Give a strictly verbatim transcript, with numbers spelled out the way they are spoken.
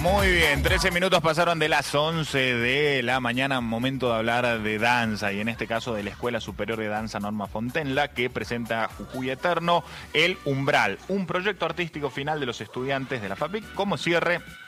Muy bien, trece minutos pasaron de las once de la mañana, momento de hablar de danza y en este caso de la Escuela Superior de Danza Norma Fontenla, que presenta Jujuy Eterno, El Umbral, un proyecto artístico final de los estudiantes de la FAPIC como cierre